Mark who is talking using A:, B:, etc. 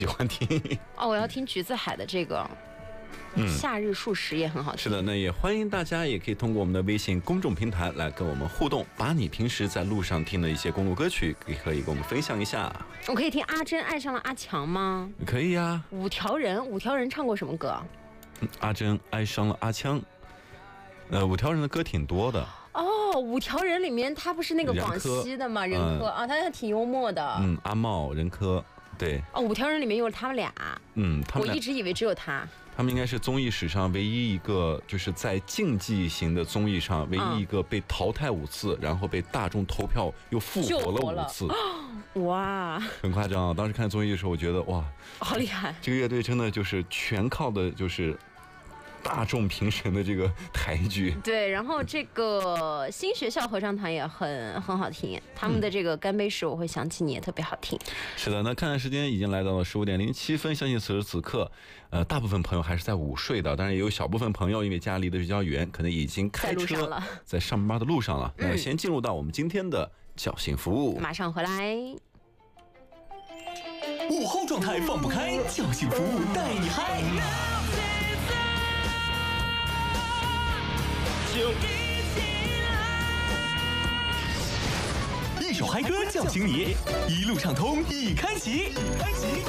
A: 喜欢听。
B: 哦，我要听橘子海的这个。夏日数十也很好听。
A: 是的，那也欢迎大家，也可以通过我们的微信公众平台来跟我们互动，把你平时在路上听的一些公路歌曲，也可以跟我们分享一下。
B: 我可以听阿珍爱上了阿强吗？
A: 可以呀。
B: 五条人唱过什么歌？
A: 阿珍爱上了阿强。五条人的歌挺多的。
B: 哦，五条人里面他不是那个广西的吗？任科啊，他还挺幽默的。
A: 阿茂、任科。对
B: 哦，五条人里面有他们俩。我一直以为只有他。
A: 他们应该是综艺史上唯一一个，就是在竞技型的综艺上唯一一个被淘汰5次，然后被大众投票又复活了5次。
B: 哇，
A: 很夸张啊！当时看综艺的时候，我觉得哇，
B: 好厉害！
A: 这个乐队真的就是全靠的就是大众评审的这个抬举。
B: 对，然后这个新学校合唱团也很好听，他们的这个干杯时我会想起你也特别好听。
A: 是的，那看看时间已经来到了15点07分，相信此时此刻，大部分朋友还是在午睡的，当然也有小部分朋友因为家离得比较远，可能已经开车在上班的路上了。那先进入到我们今天的叫醒服务，
B: 马上回来。
C: 午后状态放不开，叫醒服务带你嗨。一首嗨歌叫醒你，一路畅通一开启。